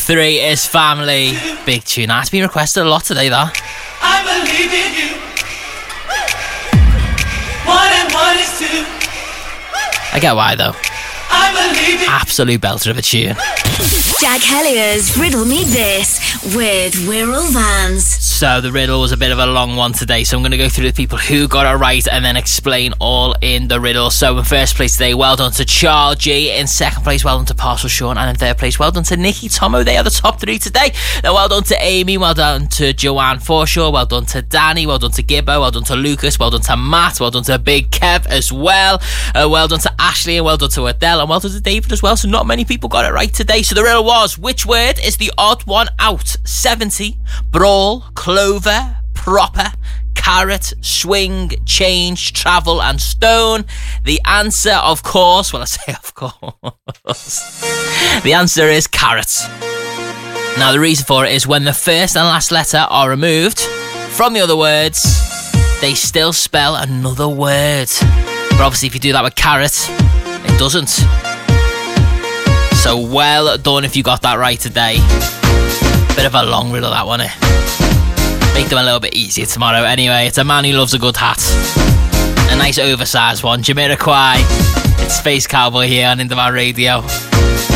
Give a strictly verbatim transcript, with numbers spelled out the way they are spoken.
three is Family. Big tune. That's been requested a lot today, that. I believe in you. One and one is two. I get why, though. I believe in Absolute belter of a tune. Jack Hellier's Riddle Me This with Wirral Vans. So the riddle was a bit of a long one today, so I'm going to go through the people who got it right and then explain all in the riddle. So in first place today, well done to Charles G. In second place, well done to Parcel Sean. And in third place, well done to Nikki Tomo. They are the top three today. Now, well done to Amy, well done to Joanne Forshaw, well done to Danny, well done to Gibbo, well done to Lucas, well done to Matt, well done to Big Kev as well. Uh, well done to Ashley, and well done to Adele, and well done to David as well. So not many people got it right today. So the riddle was, which word is the odd one out? seventy, brawl, clover, proper, carrot, swing, change, travel, and stone. The answer, of course, well, I say of course, the answer is carrot. Now, the reason for it is when the first and last letter are removed from the other words, they still spell another word. But obviously, if you do that with carrot, it doesn't. So well done if you got that right today. Bit of a long riddle, that one, eh? Make them a little bit easier tomorrow. Anyway, it's a man who loves a good hat. A nice oversized one. Jamiroquai. It's Space Cowboy here on Indie Man Radio.